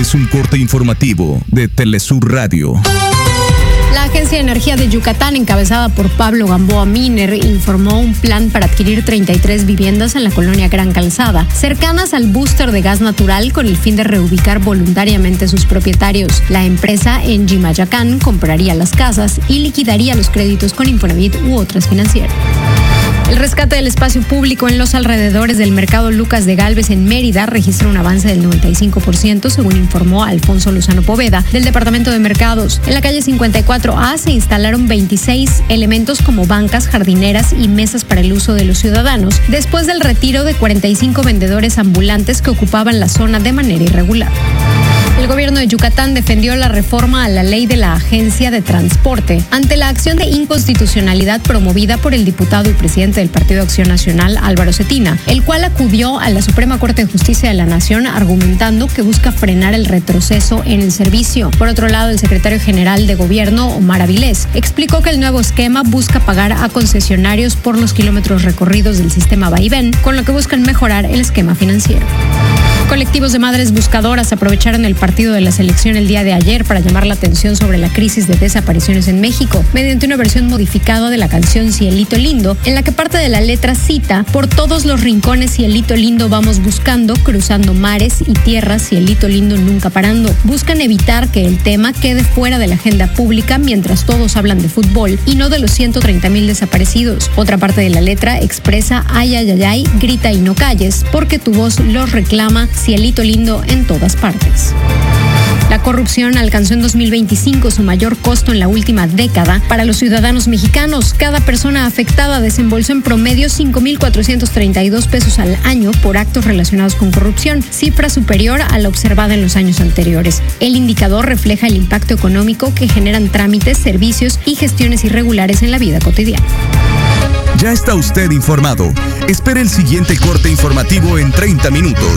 es un corte informativo de Telesur Radio. La Agencia de Energía de Yucatán, encabezada por Pablo Gamboa Miner, informó un plan para adquirir 33 viviendas en la colonia Gran Calzada, cercanas al búster de gas natural, con el fin de reubicar voluntariamente sus propietarios. La empresa Engie Mayacán compraría las casas y liquidaría los créditos con Infonavit u otras financieras. El rescate del espacio público en los alrededores del mercado Lucas de Gálvez en Mérida registra un avance del 95%, según informó Alfonso Lozano Poveda, del Departamento de Mercados. En la calle 54A se instalaron 26 elementos como bancas, jardineras y mesas para el uso de los ciudadanos, después del retiro de 45 vendedores ambulantes que ocupaban la zona de manera irregular. El gobierno de Yucatán defendió la reforma a la ley de la Agencia de Transporte ante la acción de inconstitucionalidad promovida por el diputado y presidente del Partido Acción Nacional, Álvaro Cetina, el cual acudió a la Suprema Corte de Justicia de la Nación argumentando que busca frenar el retroceso en el servicio. Por otro lado, el secretario general de Gobierno, Omar Avilés, explicó que el nuevo esquema busca pagar a concesionarios por los kilómetros recorridos del sistema vaivén, con lo que buscan mejorar el esquema financiero. Colectivos de madres buscadoras aprovecharon el partido de la selección el día de ayer para llamar la atención sobre la crisis de desapariciones en México, mediante una versión modificada de la canción Cielito Lindo, en la que parte de la letra cita: por todos los rincones Cielito Lindo vamos buscando, cruzando mares y tierras, Cielito Lindo nunca parando. Buscan evitar que el tema quede fuera de la agenda pública mientras todos hablan de fútbol y no de los 130,000 desaparecidos. Otra parte de la letra expresa: ay, ay, ay, ay, grita y no calles, porque tu voz los reclama, Cielito Lindo en todas partes. La corrupción alcanzó en 2025 su mayor costo en la última década para los ciudadanos mexicanos. Cada persona afectada desembolsó en promedio 5,432 pesos al año por actos relacionados con corrupción, cifra superior a la observada en los años anteriores. El indicador refleja el impacto económico que generan trámites, servicios y gestiones irregulares en la vida cotidiana. Ya está usted informado. Espere el siguiente corte informativo en 30 minutos.